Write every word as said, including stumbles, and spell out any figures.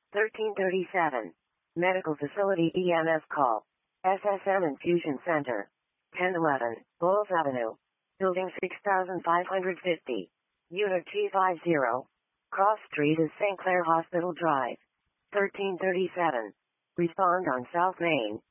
thirteen thirty-seven. Medical Facility E M S call. S S M Infusion Center. ten eleven. Bowles Avenue. Building six thousand five hundred fifty. Unit T fifty. Cross Street is Saint Clair Hospital Drive. thirteen thirty-seven. Respond on South Main.